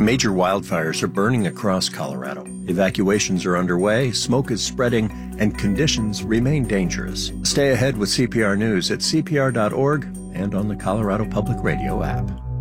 Major wildfires are burning across Colorado. Evacuations are underway, smoke is spreading, and conditions remain dangerous. Stay ahead with CPR News at cpr.org and on the Colorado Public Radio app.